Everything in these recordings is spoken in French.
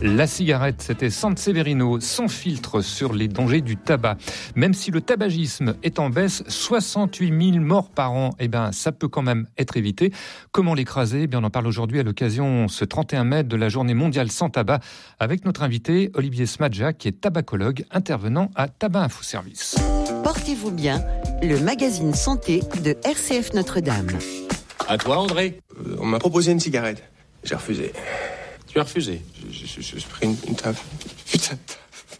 La cigarette, c'était Sanseverino, sans filtre sur les dangers du tabac. Même si le tabagisme est en baisse, 68 000 morts par an, ça peut quand même être évité. Comment l'écraser ? On en parle aujourd'hui à l'occasion, ce 31 mai, de la journée mondiale sans tabac, avec notre invité Olivier Smadja, qui est tabacologue, intervenant à Tabac Info Service. Portez-vous bien, le magazine santé de RCF Notre-Dame. À toi, André. On m'a proposé une cigarette. J'ai refusé. Tu as refusé. J'ai pris une taf. Putain de taf.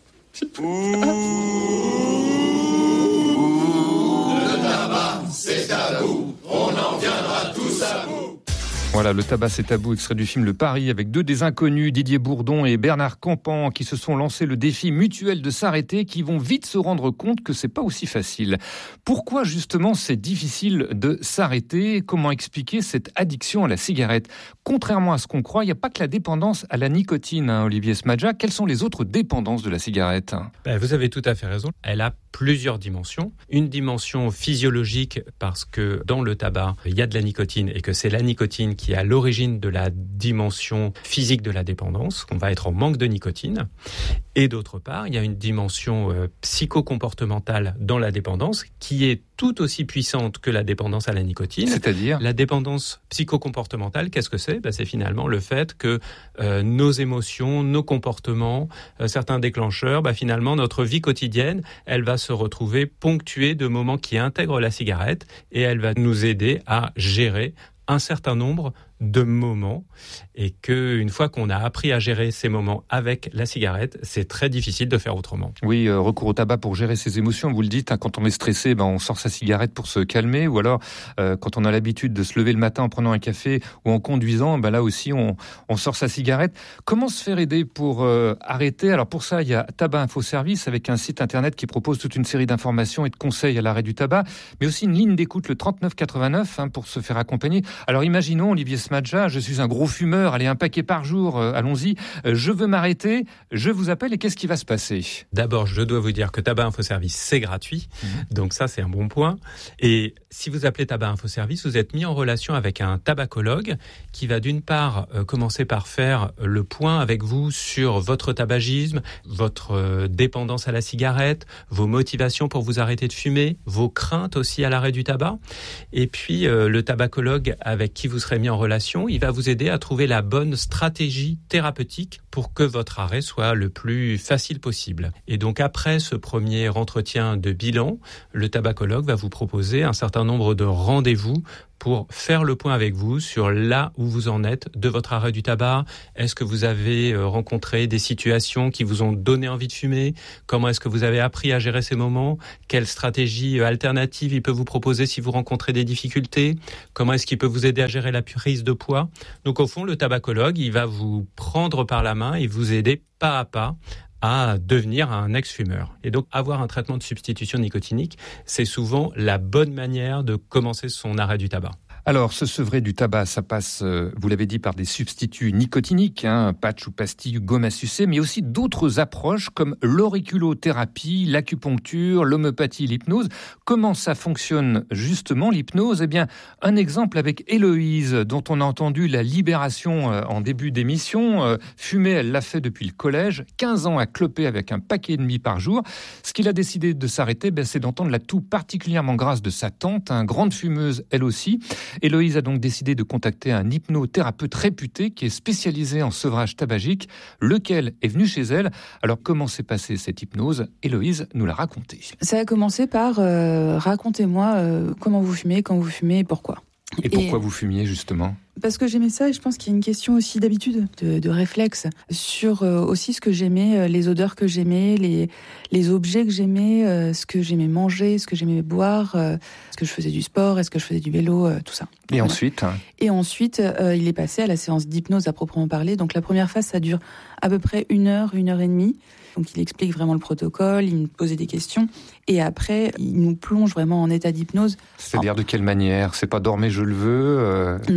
Le tabac, c'est tabou. On en viendra tous à bout. Voilà, le tabac c'est tabou, extrait du film Le Pari, avec deux des inconnus, Didier Bourdon et Bernard Campan, qui se sont lancés le défi mutuel de s'arrêter, qui vont vite se rendre compte que c'est pas aussi facile. Pourquoi justement c'est difficile de s'arrêter ? Comment expliquer cette addiction à la cigarette ? Contrairement à ce qu'on croit, il n'y a pas que la dépendance à la nicotine, Olivier Smadja. Quelles sont les autres dépendances de la cigarette ? Vous avez tout à fait raison. Elle a plusieurs dimensions. Une dimension physiologique, parce que dans le tabac, il y a de la nicotine et que c'est la nicotine qui est à l'origine de la dimension physique de la dépendance. On va être en manque de nicotine. Et d'autre part, il y a une dimension psychocomportementale dans la dépendance qui est tout aussi puissante que la dépendance à la nicotine. C'est-à-dire ? La dépendance psychocomportementale, qu'est-ce que c'est ? C'est finalement le fait que nos émotions, nos comportements, certains déclencheurs, finalement notre vie quotidienne, elle va se retrouver ponctuée de moments qui intègrent la cigarette et elle va nous aider à gérer un certain nombre de moments, et qu'une fois qu'on a appris à gérer ces moments avec la cigarette, c'est très difficile de faire autrement. Oui, recours au tabac pour gérer ses émotions, vous le dites, quand on est stressé, on sort sa cigarette pour se calmer, ou alors quand on a l'habitude de se lever le matin en prenant un café ou en conduisant, là aussi on sort sa cigarette. Comment se faire aider pour arrêter ? Alors pour ça, il y a Tabac Info Service, avec un site internet qui propose toute une série d'informations et de conseils à l'arrêt du tabac, mais aussi une ligne d'écoute, le 3989, pour se faire accompagner. Alors imaginons, Olivier Smadja, je suis un gros fumeur, allez, un paquet par jour, allons-y, je veux m'arrêter, je vous appelle, et qu'est-ce qui va se passer ? D'abord, je dois vous dire que Tabac Info Service, c'est gratuit, donc ça c'est un bon point. Et si vous appelez Tabac Info Service, vous êtes mis en relation avec un tabacologue qui va d'une part commencer par faire le point avec vous sur votre tabagisme, votre dépendance à la cigarette, vos motivations pour vous arrêter de fumer, vos craintes aussi à l'arrêt du tabac. Et puis le tabacologue avec qui vous serez mis en relation, il va vous aider à trouver la bonne stratégie thérapeutique pour que votre arrêt soit le plus facile possible. Et donc après ce premier entretien de bilan, le tabacologue va vous proposer un certain nombre de rendez-vous pour faire le point avec vous sur là où vous en êtes de votre arrêt du tabac. Est-ce que vous avez rencontré des situations qui vous ont donné envie de fumer ? Comment est-ce que vous avez appris à gérer ces moments ? Quelle stratégie alternative il peut vous proposer si vous rencontrez des difficultés ? Comment est-ce qu'il peut vous aider à gérer la prise de poids ? Donc au fond, le tabacologue, il va vous prendre par la main et vous aider pas à pas à devenir un ex-fumeur. Et donc, avoir un traitement de substitution nicotinique, c'est souvent la bonne manière de commencer son arrêt du tabac. Alors, se sevrer du tabac, ça passe, vous l'avez dit, par des substituts nicotiniques, patch ou pastille, gomme à sucer, mais aussi d'autres approches comme l'auriculothérapie, l'acupuncture, l'homéopathie, l'hypnose. Comment ça fonctionne justement, l'hypnose ? Un exemple avec Héloïse, dont on a entendu la libération en début d'émission. Fumer, elle l'a fait depuis le collège, 15 ans à cloper avec un paquet et demi par jour. Ce qu'il a décidé de s'arrêter, c'est d'entendre la toux particulièrement grasse de sa tante, grande fumeuse elle aussi. Héloïse a donc décidé de contacter un hypnothérapeute réputé qui est spécialisé en sevrage tabagique, lequel est venu chez elle. Alors comment s'est passée cette hypnose ? Héloïse nous l'a raconté. Ça a commencé par racontez-moi comment vous fumez, quand vous fumez et pourquoi. Et pourquoi vous fumiez justement ? Parce que j'aimais ça, et je pense qu'il y a une question aussi d'habitude, de réflexe, sur aussi ce que j'aimais, les odeurs que j'aimais, les objets que j'aimais, ce que j'aimais manger, ce que j'aimais boire, est-ce que je faisais du sport, est-ce que je faisais du vélo, tout ça. Et voilà. Ensuite Et ensuite, il est passé à la séance d'hypnose à proprement parler. Donc la première phase, ça dure à peu près 1 heure et demie. Donc il explique vraiment le protocole, il me posait des questions, et après il nous plonge vraiment en état d'hypnose. C'est-à-dire de quelle manière ? C'est pas dormez je le veux Non. Il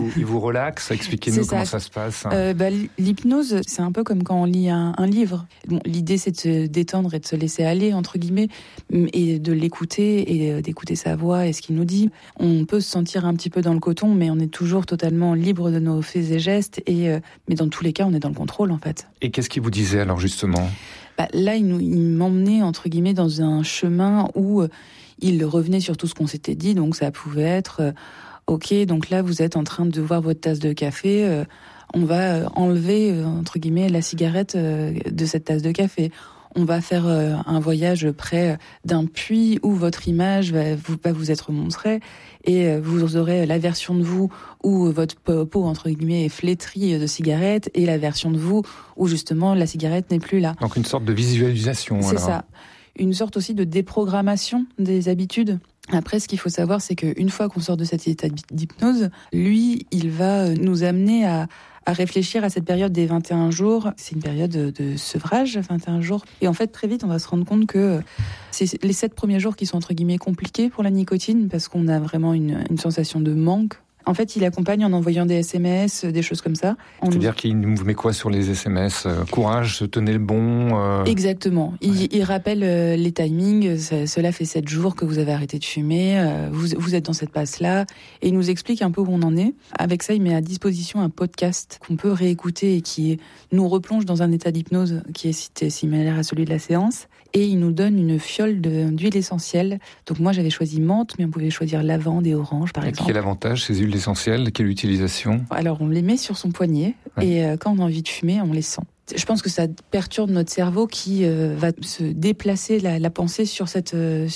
il vous relaxe. Expliquez-nous comment ça se passe. L'hypnose, c'est un peu comme quand on lit un livre. Bon, l'idée, c'est de se détendre et de se laisser aller, entre guillemets, et de l'écouter et d'écouter sa voix et ce qu'il nous dit. On peut se sentir un petit peu dans le coton, mais on est toujours totalement libre de nos faits et gestes. Mais dans tous les cas, on est dans le contrôle, en fait. Et qu'est-ce qu'il vous disait alors, justement ? Là, il m'emmenait, entre guillemets, dans un chemin où il revenait sur tout ce qu'on s'était dit. Donc, ça pouvait être, OK, donc là, vous êtes en train de voir votre tasse de café. On va enlever, entre guillemets, la cigarette de cette tasse de café. On va faire un voyage près d'un puits où votre image va vous être montrée et vous aurez la version de vous où votre peau, entre guillemets, est flétrie de cigarette et la version de vous où, justement, la cigarette n'est plus là. Donc, une sorte de visualisation. C'est ça. Une sorte aussi de déprogrammation des habitudes. Après, ce qu'il faut savoir, c'est qu'une fois qu'on sort de cet état d'hypnose, lui, il va nous amener à réfléchir à cette période des 21 jours. C'est une période de sevrage, 21 jours. Et en fait, très vite, on va se rendre compte que c'est les 7 premiers jours qui sont, entre guillemets, compliqués pour la nicotine, parce qu'on a vraiment une sensation de manque. En fait, il accompagne en envoyant des SMS, des choses comme ça. C'est-à-dire qu'il vous met quoi sur les SMS ? Courage, tenez le bon. Exactement. Il rappelle les timings. Cela fait 7 jours que vous avez arrêté de fumer. Vous êtes dans cette passe-là. Et il nous explique un peu où on en est. Avec ça, il met à disposition un podcast qu'on peut réécouter et qui nous replonge dans un état d'hypnose qui est similaire à celui de la séance. Et il nous donne une fiole d'huile essentielle. Donc moi, j'avais choisi menthe, mais on pouvait choisir lavande et orange, par exemple. Quel avantage, ces huiles essentielles ? Quelle utilisation ? Alors, on les met sur son poignet, et quand on a envie de fumer, on les sent. Je pense que ça perturbe notre cerveau qui va se déplacer la pensée sur ça.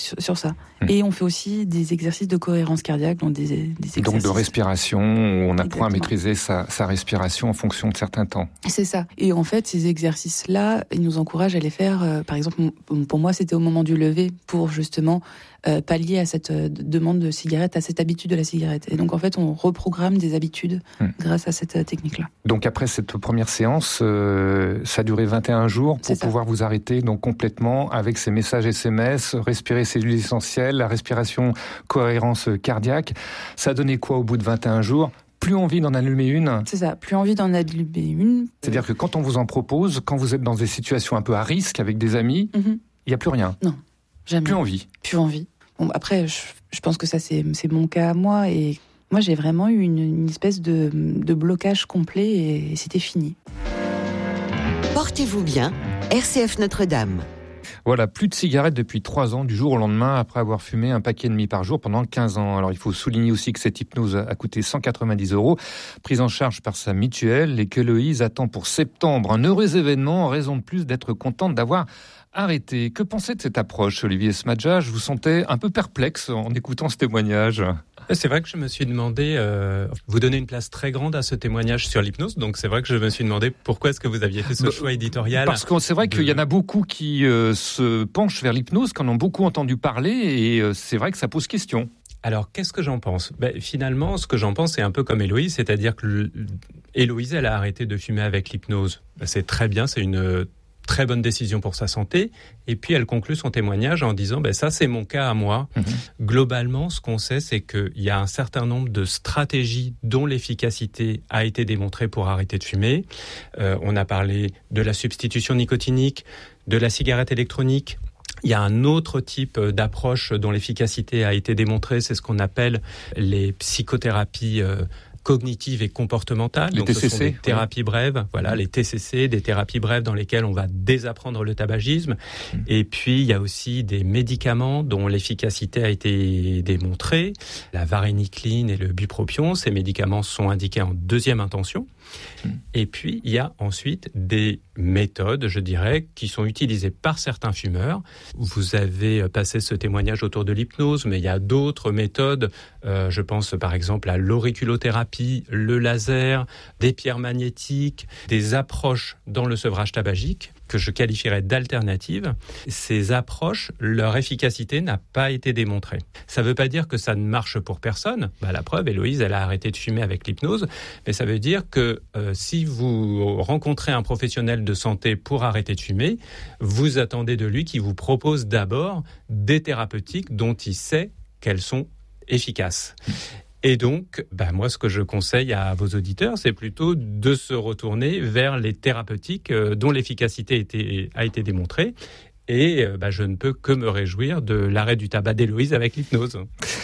Et on fait aussi des exercices de cohérence cardiaque, donc des exercices. Donc de respiration, où on apprend à maîtriser sa respiration en fonction de certains temps. C'est ça. Et en fait, ces exercices-là, ils nous encouragent à les faire. Par exemple, pour moi, c'était au moment du lever, pour justement pallier à cette demande de cigarette, à cette habitude de la cigarette. Et donc, en fait, on reprogramme des habitudes grâce à cette technique-là. Donc après cette première séance, ça a duré 21 jours pour pouvoir vous arrêter donc complètement avec ces messages SMS, respirer ces huiles essentielles, la respiration cohérence cardiaque. Ça a donné quoi au bout de 21 jours ? Plus envie d'en allumer une ? C'est ça, plus envie d'en allumer une. C'est-à-dire que quand on vous en propose, quand vous êtes dans des situations un peu à risque avec des amis, il n'y a plus rien ? Non, jamais. Plus envie ? Plus envie. Bon, après, je pense que ça, c'est mon cas à moi. Et moi, j'ai vraiment eu une espèce de blocage complet et c'était fini. Portez-vous bien, RCF Notre-Dame. Voilà, plus de cigarettes depuis 3 ans, du jour au lendemain, après avoir fumé un paquet et demi par jour pendant 15 ans. Alors, il faut souligner aussi que cette hypnose a coûté 190 €, prise en charge par sa mutuelle, et que Loïse attend pour septembre un heureux événement en raison de plus d'être contente d'avoir arrêté. Que pensez de cette approche, Olivier Smadja ? Je vous sentais un peu perplexe en écoutant ce témoignage. C'est vrai que je me suis demandé, vous donnez une place très grande à ce témoignage sur l'hypnose, donc c'est vrai que je me suis demandé pourquoi est-ce que vous aviez fait ce choix éditorial. Parce que c'est vrai qu'il y en a beaucoup qui se penchent vers l'hypnose, qui en ont beaucoup entendu parler, et c'est vrai que ça pose question. Alors, qu'est-ce que j'en pense ? Finalement, ce que j'en pense, c'est un peu comme Héloïse, c'est-à-dire que Héloïse, elle a arrêté de fumer avec l'hypnose. C'est très bien, c'est une très bonne décision pour sa santé. Et puis, elle conclut son témoignage en disant ça, c'est mon cas à moi. Globalement, ce qu'on sait, c'est qu'il y a un certain nombre de stratégies dont l'efficacité a été démontrée pour arrêter de fumer. On a parlé de la substitution nicotinique, de la cigarette électronique. Il y a un autre type d'approche dont l'efficacité a été démontrée, c'est ce qu'on appelle les psychothérapies cognitives et comportementales. Les donc TCC, ce sont des thérapies brèves, les TCC, des thérapies brèves dans lesquelles on va désapprendre le tabagisme. Et puis il y a aussi des médicaments dont l'efficacité a été démontrée, la varénicline et le bupropion. Ces médicaments sont indiqués en deuxième intention. Et puis il y a ensuite des méthodes, je dirais, qui sont utilisées par certains fumeurs. Vous avez passé ce témoignage autour de l'hypnose, mais il y a d'autres méthodes. Je pense par exemple à l'auriculothérapie, le laser, des pierres magnétiques, des approches dans le sevrage tabagique que je qualifierais d'alternatives. Ces approches, leur efficacité n'a pas été démontrée. Ça ne veut pas dire que ça ne marche pour personne. La preuve, Héloïse, elle a arrêté de fumer avec l'hypnose, mais ça veut dire que si vous rencontrez un professionnel de santé pour arrêter de fumer, vous attendez de lui qu'il vous propose d'abord des thérapeutiques dont il sait qu'elles sont efficaces. Et donc, moi, ce que je conseille à vos auditeurs, c'est plutôt de se retourner vers les thérapeutiques dont l'efficacité a été démontrée. Et je ne peux que me réjouir de l'arrêt du tabac d'Héloïse avec l'hypnose.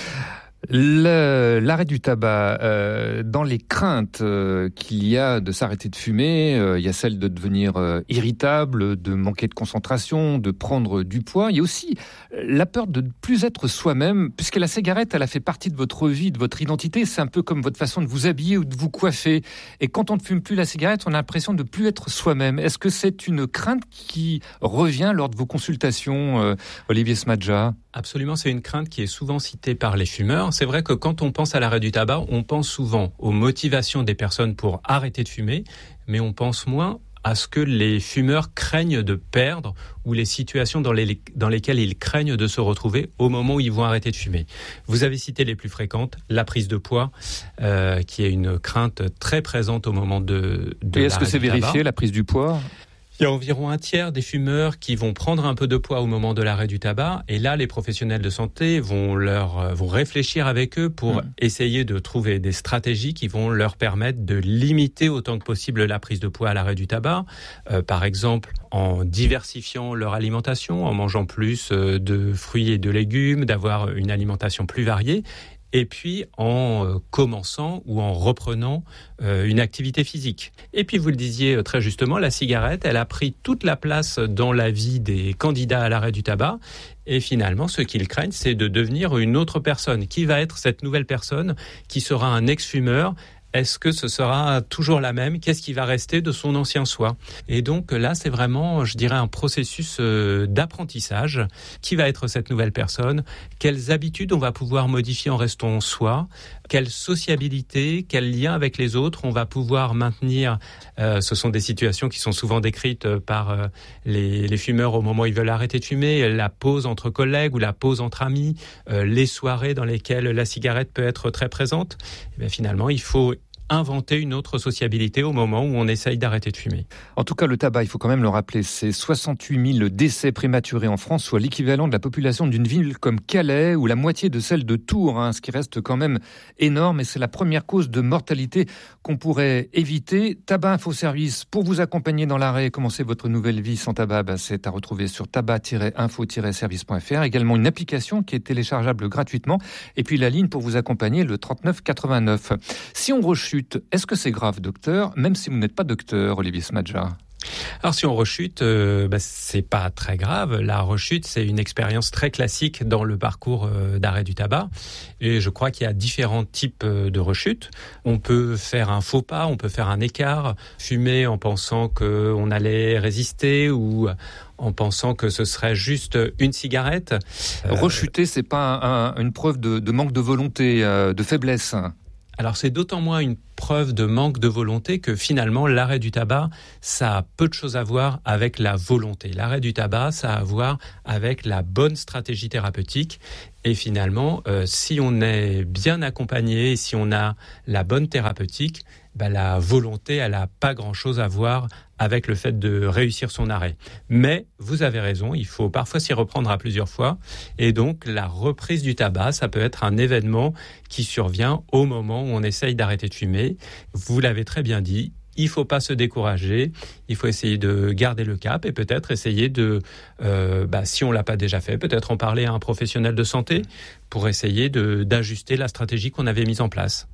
L'arrêt du tabac, dans les craintes qu'il y a de s'arrêter de fumer, il y a celle de devenir irritable, de manquer de concentration, de prendre du poids. Il y a aussi la peur de ne plus être soi-même, puisque la cigarette, elle a fait partie de votre vie, de votre identité. C'est un peu comme votre façon de vous habiller ou de vous coiffer. Et quand on ne fume plus la cigarette, on a l'impression de ne plus être soi-même. Est-ce que c'est une crainte qui revient lors de vos consultations, Olivier Smadja ? Absolument, c'est une crainte qui est souvent citée par les fumeurs. C'est vrai que quand on pense à l'arrêt du tabac, on pense souvent aux motivations des personnes pour arrêter de fumer, mais on pense moins à ce que les fumeurs craignent de perdre ou les situations dans lesquelles ils craignent de se retrouver au moment où ils vont arrêter de fumer. Vous avez cité les plus fréquentes, la prise de poids, qui est une crainte très présente au moment de Et est-ce que c'est vérifié, tabac. la prise du poids ? Il y a environ un tiers des fumeurs qui vont prendre un peu de poids au moment de l'arrêt du tabac. Et là, les professionnels de santé vont réfléchir avec eux pour essayer de trouver des stratégies qui vont leur permettre de limiter autant que possible la prise de poids à l'arrêt du tabac. Par exemple, en diversifiant leur alimentation, en mangeant plus de fruits et de légumes, d'avoir une alimentation plus variée. Et puis en commençant ou en reprenant une activité physique. Et puis vous le disiez très justement, la cigarette, elle a pris toute la place dans la vie des candidats à l'arrêt du tabac. Et finalement, ce qu'ils craignent, c'est de devenir une autre personne. Qui va être cette nouvelle personne qui sera un ex-fumeur ? Est-ce que ce sera toujours la même ? Qu'est-ce qui va rester de son ancien soi ? Et donc là, c'est vraiment, je dirais, un processus d'apprentissage. Qui va être cette nouvelle personne ? Quelles habitudes on va pouvoir modifier en restant soi ? Quelle sociabilité, quel lien avec les autres on va pouvoir maintenir ? Ce sont des situations qui sont souvent décrites par les fumeurs au moment où ils veulent arrêter de fumer. La pause entre collègues ou la pause entre amis, les soirées dans lesquelles la cigarette peut être très présente. Et bien finalement, il faut inventer une autre sociabilité au moment où on essaye d'arrêter de fumer. En tout cas, le tabac, il faut quand même le rappeler, c'est 68 000 décès prématurés en France, soit l'équivalent de la population d'une ville comme Calais ou la moitié de celle de Tours, ce qui reste quand même énorme et c'est la première cause de mortalité qu'on pourrait éviter. Tabac Info Service, pour vous accompagner dans l'arrêt et commencer votre nouvelle vie sans tabac, c'est à retrouver sur tabac-info-service.fr. Également une application qui est téléchargeable gratuitement et puis la ligne pour vous accompagner, le 39 89. Si on rechute, est-ce que c'est grave, docteur, même si vous n'êtes pas docteur, Olivier Smadja ? Alors si on rechute, c'est pas très grave. La rechute, c'est une expérience très classique dans le parcours d'arrêt du tabac. Et je crois qu'il y a différents types de rechutes. On peut faire un faux pas, on peut faire un écart, fumer en pensant qu'on allait résister ou en pensant que ce serait juste une cigarette. Rechuter, c'est pas une preuve de manque de volonté, de faiblesse. Alors c'est d'autant moins une preuve de manque de volonté que finalement l'arrêt du tabac, ça a peu de choses à voir avec la volonté. L'arrêt du tabac, ça a à voir avec la bonne stratégie thérapeutique. Et finalement, si on est bien accompagné, si on a la bonne thérapeutique, la volonté, elle n'a pas grand-chose à voir avec le fait de réussir son arrêt. Mais vous avez raison, il faut parfois s'y reprendre à plusieurs fois. Et donc, la reprise du tabac, ça peut être un événement qui survient au moment où on essaye d'arrêter de fumer. Vous l'avez très bien dit. Il ne faut pas se décourager, il faut essayer de garder le cap et peut-être essayer de, si on ne l'a pas déjà fait, peut-être en parler à un professionnel de santé pour essayer d'ajuster la stratégie qu'on avait mise en place.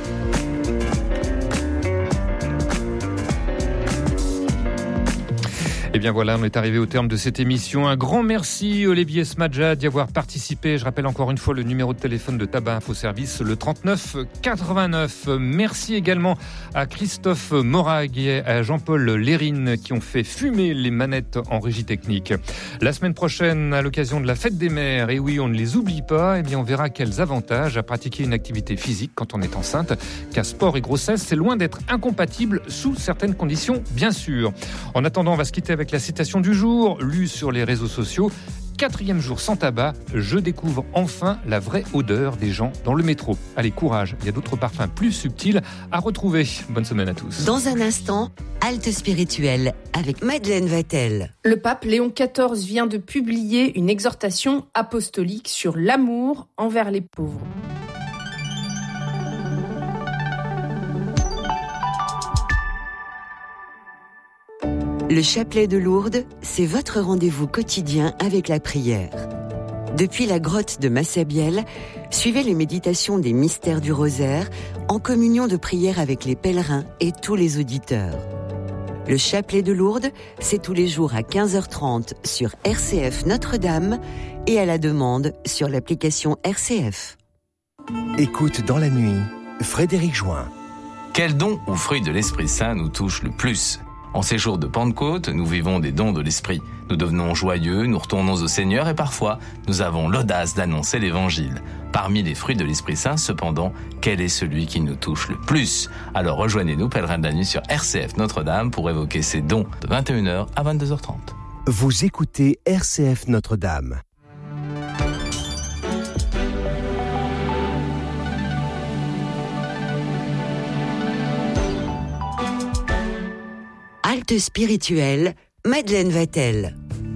Et bien voilà, on est arrivé au terme de cette émission. Un grand merci Olivier Smadja d'y avoir participé. Je rappelle encore une fois le numéro de téléphone de Tabac Info Service, le 39 89. Merci également à Christophe Morag et à Jean-Paul Lérine qui ont fait fumer les manettes en régie technique. La semaine prochaine, à l'occasion de la fête des mères, et oui, on ne les oublie pas, eh bien on verra quels avantages à pratiquer une activité physique quand on est enceinte, car sport et grossesse, c'est loin d'être incompatible sous certaines conditions, bien sûr. En attendant, on va se quitter avec la citation du jour, lue sur les réseaux sociaux. 4e jour sans tabac, je découvre enfin la vraie odeur des gens dans le métro. Allez, courage, il y a d'autres parfums plus subtils à retrouver. Bonne semaine à tous. Dans un instant, halte spirituelle avec Madeleine Vatel. Le pape Léon XIV vient de publier une exhortation apostolique sur l'amour envers les pauvres. Le chapelet de Lourdes, c'est votre rendez-vous quotidien avec la prière. Depuis la grotte de Massabielle, suivez les méditations des mystères du rosaire en communion de prière avec les pèlerins et tous les auditeurs. Le chapelet de Lourdes, c'est tous les jours à 15h30 sur RCF Notre-Dame et à la demande sur l'application RCF. Écoute dans la nuit, Frédéric Join. Quel don ou fruit de l'Esprit Saint nous touche le plus ? En ces jours de Pentecôte, nous vivons des dons de l'Esprit. Nous devenons joyeux, nous retournons au Seigneur et parfois, nous avons l'audace d'annoncer l'Évangile. Parmi les fruits de l'Esprit Saint, cependant, quel est celui qui nous touche le plus ? Alors rejoignez-nous, pèlerins de la nuit, sur RCF Notre-Dame pour évoquer ces dons de 21h à 22h30. Vous écoutez RCF Notre-Dame. Halte spirituelle, Madeleine Vatel.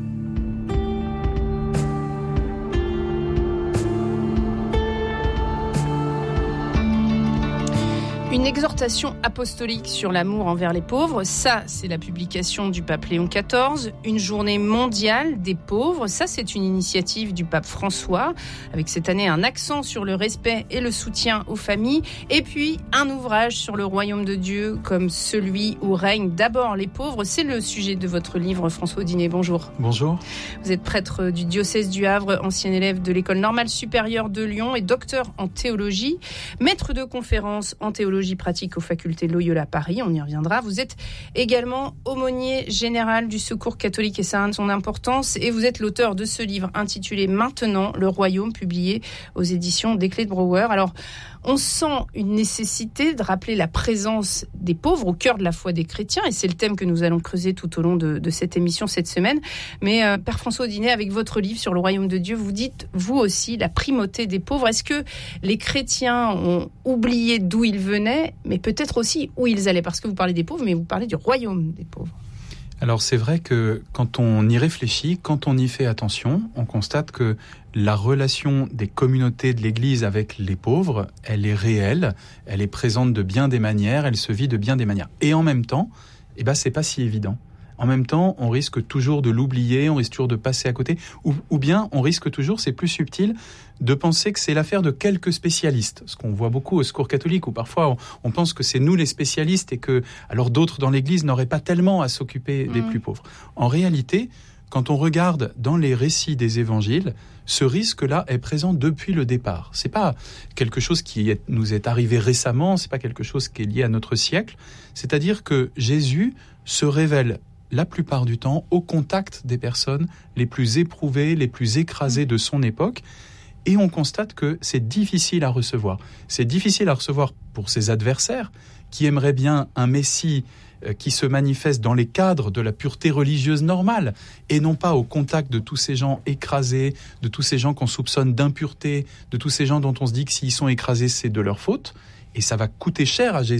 Une exhortation apostolique sur l'amour envers les pauvres, ça c'est la publication du pape Léon XIV. Une journée mondiale des pauvres, ça c'est une initiative du pape François, avec cette année un accent sur le respect et le soutien aux familles. Et puis un ouvrage sur le royaume de Dieu comme celui où règnent d'abord les pauvres. C'est le sujet de votre livre, François Audinet. Bonjour. Bonjour. Vous êtes prêtre du diocèse du Havre, ancien élève de l'École normale supérieure de Lyon et docteur en théologie, maître de conférences en théologie pratique aux facultés Loyola Paris, on y reviendra. Vous êtes également aumônier général du Secours catholique et ça a son importance et vous êtes l'auteur de ce livre intitulé Maintenant le royaume, publié aux éditions des Clés de Brouwer. Alors, on sent une nécessité de rappeler la présence des pauvres au cœur de la foi des chrétiens et c'est le thème que nous allons creuser tout au long de cette émission cette semaine. Mais Père François Audinet, avec votre livre sur le royaume de Dieu, vous dites vous aussi la primauté des pauvres. Est-ce que les chrétiens ont oublié d'où ils venaient, mais peut-être aussi où ils allaient? Parce que vous parlez des pauvres, mais vous parlez du royaume des pauvres. Alors c'est vrai que quand on y réfléchit, quand on y fait attention, on constate que la relation des communautés de l'Église avec les pauvres, elle est réelle, elle est présente de bien des manières, elle se vit de bien des manières. Et en même temps, c'est pas si évident. En même temps, on risque toujours de l'oublier, on risque toujours de passer à côté, ou bien on risque toujours, c'est plus subtil, de penser que c'est l'affaire de quelques spécialistes. Ce qu'on voit beaucoup au Secours catholique, où parfois on pense que c'est nous les spécialistes et que alors d'autres dans l'Église n'auraient pas tellement à s'occuper des plus pauvres. En réalité, quand on regarde dans les récits des évangiles, ce risque-là est présent depuis le départ. C'est pas quelque chose qui nous est arrivé récemment, c'est pas quelque chose qui est lié à notre siècle. C'est-à-dire que Jésus se révèle la plupart du temps au contact des personnes les plus éprouvées, les plus écrasées de son époque. Et on constate que c'est difficile à recevoir. C'est difficile à recevoir pour ses adversaires qui aimeraient bien un Messie qui se manifeste dans les cadres de la pureté religieuse normale et non pas au contact de tous ces gens écrasés, de tous ces gens qu'on soupçonne d'impureté, de tous ces gens dont on se dit que s'ils sont écrasés, c'est de leur faute. Et ça va coûter cher à Jésus